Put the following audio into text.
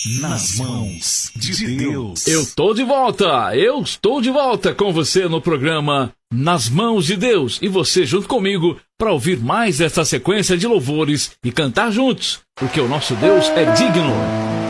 nas mãos de Deus. Eu estou de volta com você no programa Nas Mãos de Deus. E você junto comigo para ouvir mais essa sequência de louvores e cantar juntos, porque o nosso Deus é digno.